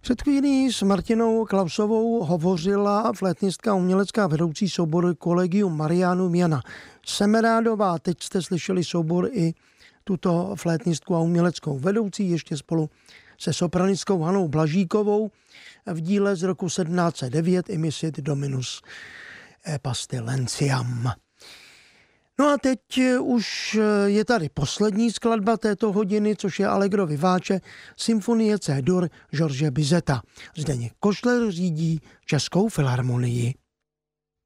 Před chvílí s Martinou Klausovou hovořila flétnistka a umělecká vedoucí souboru Collegium Marianum Jana Semerádová. Teď jste slyšeli soubor i tuto flétnistku a uměleckou vedoucí ještě spolu se sopranistkou Hanou Blažíkovou v díle z roku 1709 Imisit Dominus Pestilentiam. No a teď už je tady poslední skladba této hodiny, což je Allegro vivace symfonie C-dur George Bizeta. Zdeněk Košler řídí Českou filharmonii.